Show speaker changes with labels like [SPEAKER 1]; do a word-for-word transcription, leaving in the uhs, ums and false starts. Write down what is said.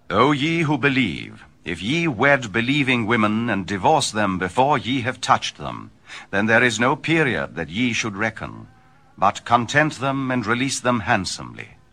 [SPEAKER 1] O ye who believe, if ye wed believing women, and divorce them before ye have touched them, then there is no period that ye should reckon, but content them and release them handsomely.